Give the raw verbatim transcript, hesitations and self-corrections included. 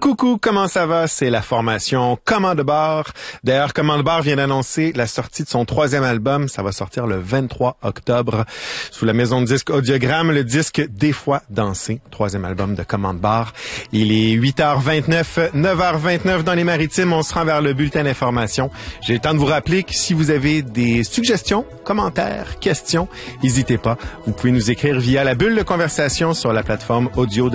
Coucou, comment ça va? C'est la formation Commande Bar. D'ailleurs, Commande Bar vient d'annoncer la sortie de son troisième album. Ça va sortir le vingt-trois octobre sous la maison de disques Audiogramme, le disque Des fois dansé, troisième album de Commande Bar. Il est huit heures vingt-neuf, neuf heures vingt-neuf dans les Maritimes. On se rend vers le bulletin d'information. J'ai le temps de vous rappeler que si vous avez des suggestions, commentaires, questions, n'hésitez pas. Vous pouvez nous écrire via la bulle de conversation sur la plateforme audio de